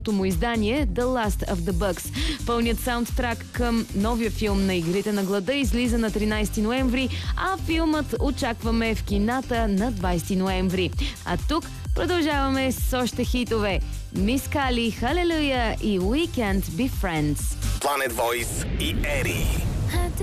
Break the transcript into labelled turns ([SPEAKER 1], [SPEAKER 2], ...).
[SPEAKER 1] му издание The Last of the Bugs. Пълният саундтрак към новия филм на Игрите на глада излиза на 13 ноември, а филмът очакваме в кината на 20 ноември. А тук продължаваме с още хитове. Мис Кали, Халелуя и We Can't Be Friends.
[SPEAKER 2] Planet Voice и Ери.